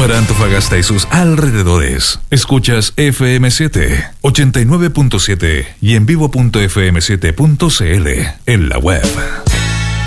Para Antofagasta y sus alrededores, escuchas FM7 89.7 y en vivo.fm7.cl en la web.